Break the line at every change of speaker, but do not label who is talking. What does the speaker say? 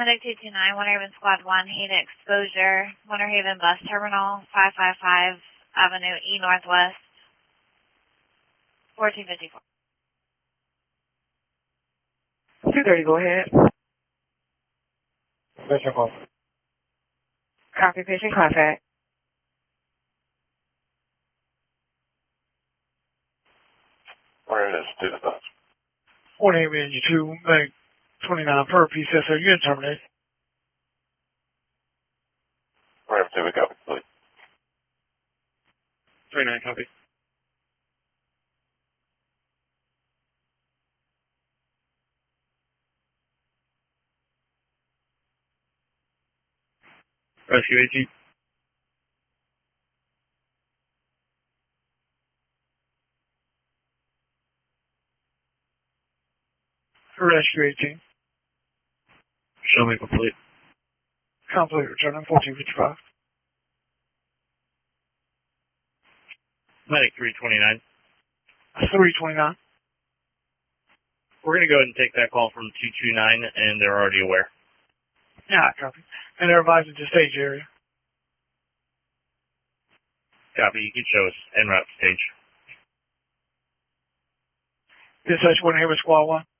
Medic 229, Winter Haven Squad 1, heat exposure, Winter Haven Bus Terminal, 555 Avenue E Northwest, 1454.
230, go ahead.
Patient call.
Copy, patient contact.
Where it is, do the bus.
182, Medic 29 per PCSO unit terminated.
Wherever do we go, please?
39 copy. Rescue 18. Rescue 18.
Show me complete.
Complete, returning 1455.
Medic 329.
329.
We're going to go ahead and take that call from 229, and they're already aware.
Yeah, copy. And they're advising to stage area.
Copy. You can show us en route stage.
Dispatch 1 Haven Squad 1.